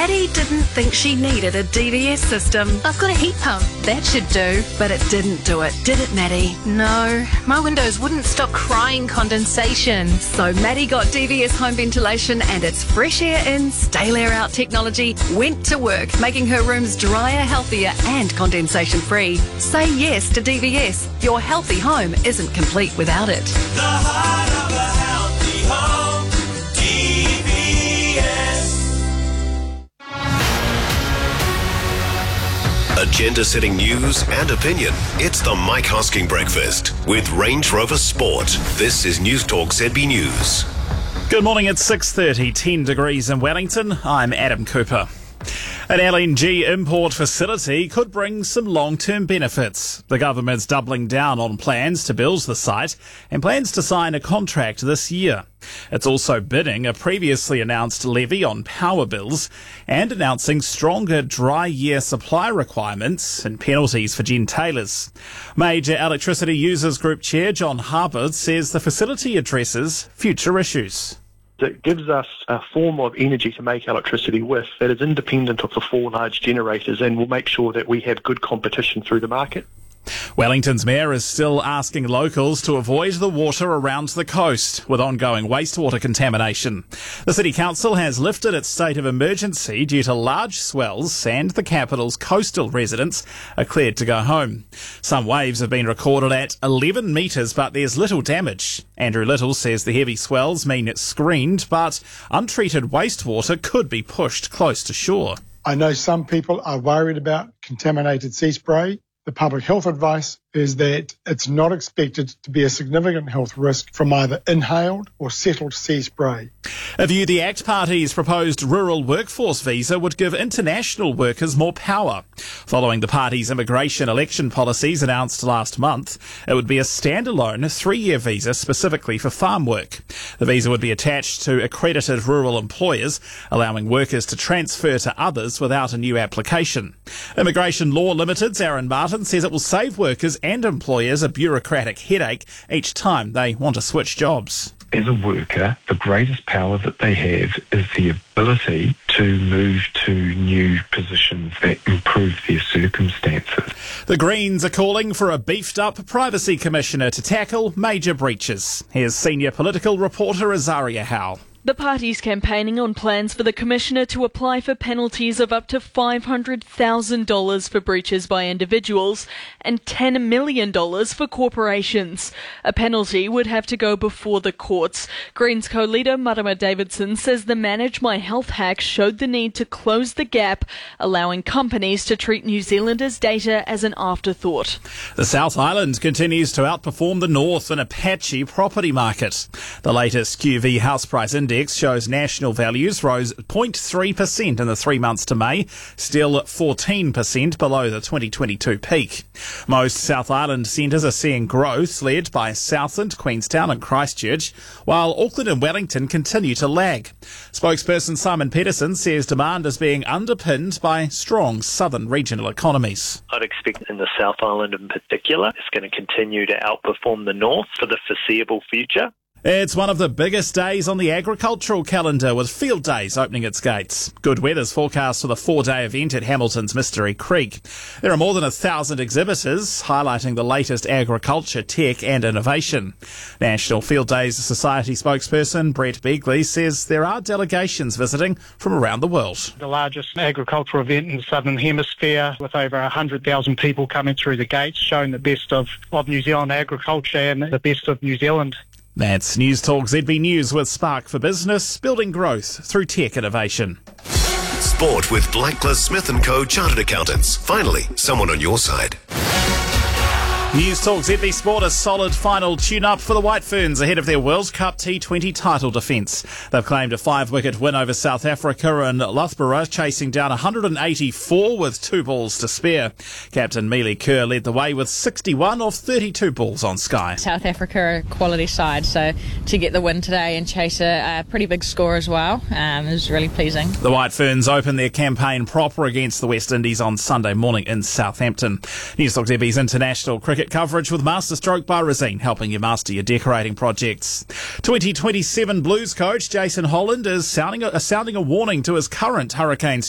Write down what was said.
Maddie didn't think she needed a DVS system. I've got a heat pump. That should do. But it didn't do it, did it, Maddie? No, my windows wouldn't stop crying condensation. So Maddie got DVS home ventilation and its fresh air in, stale air out technology went to work, making her rooms drier, healthier and condensation free. Say yes to DVS. Your healthy home isn't complete without it. The heart of a healthy home, DVS. Agenda-setting news and opinion. It's the Mike Hosking Breakfast with Range Rover Sport. This is News Talk ZB News. Good morning, it's 6:30, 10 degrees in Wellington. I'm Adam Cooper. An LNG import facility could bring some long-term benefits. The government's doubling down on plans to build the site and plans to sign a contract this year. It's also bidding a previously announced levy on power bills and announcing stronger dry year supply requirements and penalties for gentailers. Major Electricity Users Group Chair John Harwood says the facility addresses future issues. It gives us a form of energy to make electricity with that is independent of the four large generators and will make sure that we have good competition through the market. Wellington's mayor is still asking locals to avoid the water around the coast with ongoing wastewater contamination. The City Council has lifted its state of emergency due to large swells and the capital's coastal residents are cleared to go home. Some waves have been recorded at 11 metres, but there's little damage. Andrew Little says the heavy swells mean it's screened, but untreated wastewater could be pushed close to shore. I know some people are worried about contaminated sea spray. The public health advice is that it's not expected to be a significant health risk from either inhaled or settled sea spray. A View the Act party's proposed rural workforce visa would give international workers more power. Following the party's immigration election policies announced last month, it would be a standalone 3-year visa specifically for farm work. The visa would be attached to accredited rural employers, allowing workers to transfer to others without a new application. Immigration Law Limited's Aaron Martin says it will save workers and employers a bureaucratic headache each time they want to switch jobs. As a worker, the greatest power that they have is the ability to move to new positions that improve their circumstances. The Greens are calling for a beefed-up privacy commissioner to tackle major breaches. Here's senior political reporter Azaria Howe. The party's campaigning on plans for the Commissioner to apply for penalties of up to $500,000 for breaches by individuals and $10 million for corporations. A penalty would have to go before the courts. Greens co-leader Marama Davidson says the Manage My Health hack showed the need to close the gap, allowing companies to treat New Zealanders' data as an afterthought. The South Island continues to outperform the North in a patchy property market. The latest QV house price index shows national values rose 0.3% in the 3 months to May, still 14% below the 2022 peak. Most South Island centres are seeing growth led by Southland, Queenstown and Christchurch, while Auckland and Wellington continue to lag. Spokesperson Simon Peterson says demand is being underpinned by strong southern regional economies. I'd expect in the South Island in particular, it's going to continue to outperform the North for the foreseeable future. It's one of the biggest days on the agricultural calendar, with Field Days opening its gates. Good weather's forecast for the 4-day event at Hamilton's Mystery Creek. There are more than 1,000 exhibitors highlighting the latest agriculture, tech and innovation. National Field Days Society spokesperson Brett Begley says there are delegations visiting from around the world. The largest agricultural event in the Southern Hemisphere, with over 100,000 people coming through the gates, showing the best of New Zealand agriculture and the best of New Zealand. That's News Talk ZB News with Spark for Business, building growth through tech innovation. Sport with Blackler Smith & Co. Chartered Accountants. Finally, someone on your side. News Talk ZB Sport, a solid final tune-up for the White Ferns ahead of their World Cup T20 title defence. They've claimed a 5-wicket win over South Africa in Loughborough, chasing down 184 with 2 balls to spare. Captain Mealy Kerr led the way with 61 off 32 balls on Sky. South Africa are a quality side, so to get the win today and chase a pretty big score as well is really pleasing. The White Ferns open their campaign proper against the West Indies on Sunday morning in Southampton. News Talk ZB's international cricket coverage with Masterstroke by Resine, helping you master your decorating projects. 2027 Blues coach Jason Holland is sounding a warning to his current Hurricanes